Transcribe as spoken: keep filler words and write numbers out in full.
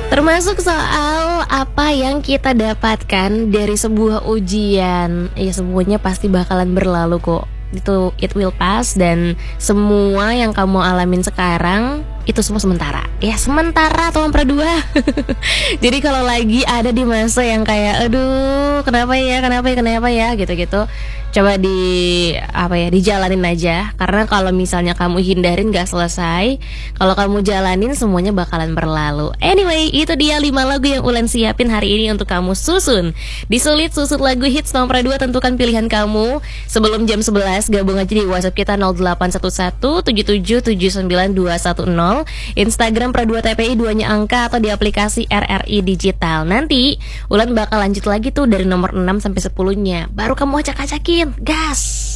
Termasuk soal apa yang kita dapatkan dari sebuah ujian. Ya semuanya pasti bakalan berlalu kok. Itu it will pass, dan semua yang kamu alamin sekarang itu semua sementara. Ya sementara Tuan Pradua. Jadi kalau lagi ada di masa yang kayak aduh kenapa ya kenapa ya kenapa ya gitu-gitu, coba di apa ya dijalanin aja. Karena kalau misalnya kamu hindarin gak selesai, kalau kamu jalanin semuanya bakalan berlalu. Anyway, itu dia lima lagu yang Ulen siapin hari ini untuk kamu susun. Disulit susut lagu hits Tuan Pradua, tentukan pilihan kamu. Sebelum jam sebelas gabung aja di WhatsApp kita nol delapan satu satu tujuh tujuh tujuh sembilan dua satu nol, Instagram Pradua T P I duanya angka, atau di aplikasi R R I Digital. Nanti Ulan bakal lanjut lagi tuh dari nomor enam sampai sepuluh-nya. Baru kamu acak-acakin. Gas.